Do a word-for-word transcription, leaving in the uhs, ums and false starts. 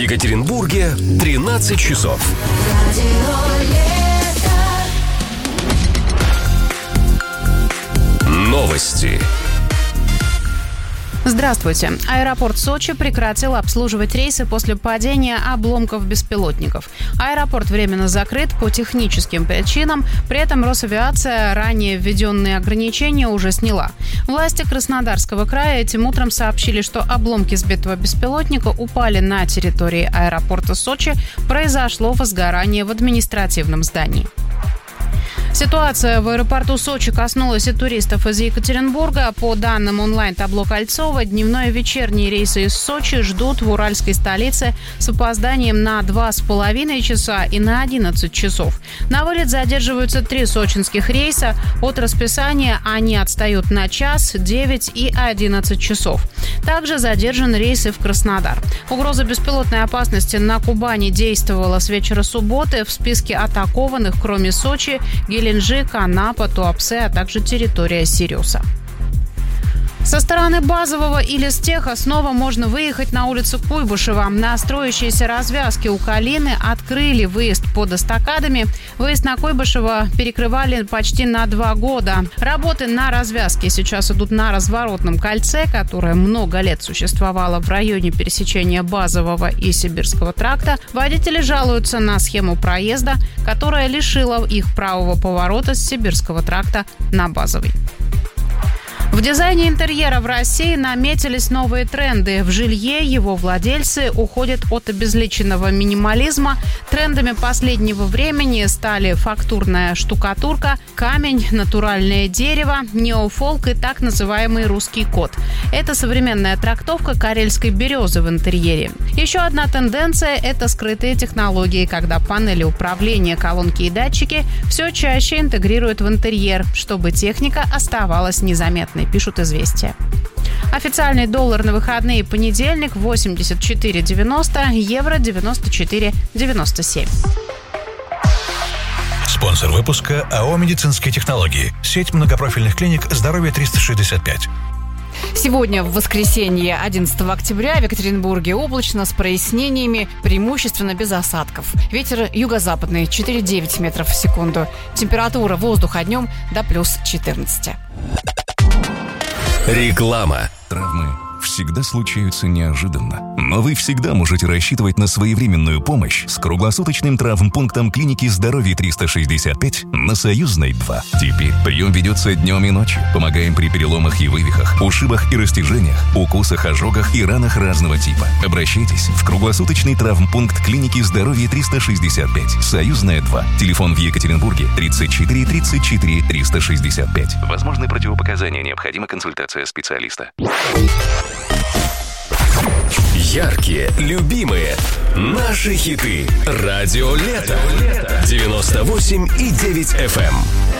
Екатеринбурге тринадцать часов. Новости. Здравствуйте. Аэропорт Сочи прекратил обслуживать рейсы после падения обломков беспилотников. Аэропорт временно закрыт по техническим причинам. При этом Росавиация ранее введенные ограничения уже сняла. Власти Краснодарского края этим утром сообщили, что обломки сбитого беспилотника упали на территории аэропорта Сочи. Произошло возгорание в административном здании. Ситуация в аэропорту Сочи коснулась и туристов из Екатеринбурга. По данным онлайн-табло Кольцова, дневной и вечерние рейсы из Сочи ждут в уральской столице с опозданием на два с половиной часа и на одиннадцать часов. На вылет задерживаются три сочинских рейса. От расписания они отстают на час, девять и одиннадцать часов. Также задержан рейс и в Краснодар. Угроза беспилотной опасности на Кубани действовала с вечера субботы. В списке атакованных, кроме Сочи, Геленджик, Анапа, Туапсе, а также территория Сириуса. Со стороны Базового и Листеха снова можно выехать на улицу Куйбышева. На строящейся развязке у Калины открыли выезд под эстакадами. Выезд на Куйбышева перекрывали почти на два года. Работы на развязке сейчас идут на разворотном кольце, которое много лет существовало в районе пересечения Базового и Сибирского тракта. Водители жалуются на схему проезда, которая лишила их правого поворота с Сибирского тракта на Базовый. В дизайне интерьера в России наметились новые тренды. В жилье его владельцы уходят от обезличенного минимализма. Трендами последнего времени стали фактурная штукатурка, камень, натуральное дерево, неофолк и так называемый русский код. Это современная трактовка карельской березы в интерьере. Еще одна тенденция – это скрытые технологии, когда панели управления, колонки и датчики все чаще интегрируют в интерьер, чтобы техника оставалась незаметной, пишут «Известия». Официальный доллар на выходные понедельник восемьдесят четыре девяносто, евро девяносто четыре девяносто семь. Спонсор выпуска АО «Медицинские технологии». Сеть многопрофильных клиник «Здоровье триста шестьдесят пять». Сегодня, в воскресенье, одиннадцатого октября, в Екатеринбурге облачно с прояснениями, преимущественно без осадков. Ветер юго-западный четыре-девять метров в секунду. Температура воздуха днем до плюс четырнадцать. Реклама. Травмы всегда случаются неожиданно, но вы всегда можете рассчитывать на своевременную помощь с круглосуточным травмпунктом клиники «Здоровье триста шестьдесят пять» на Союзной два. Теперь прием ведется днем и ночью. Помогаем при переломах и вывихах, ушибах и растяжениях, укусах, ожогах и ранах разного типа. Обращайтесь в круглосуточный травмпункт клиники «Здоровье триста шестьдесят пять», Союзная два. Телефон в Екатеринбурге тридцать четыре тридцать четыре триста шестьдесят пять. Возможны противопоказания, необходима консультация специалиста. Яркие, любимые, наши хиты. Радио Лето. девяносто восемь и девять эф эм.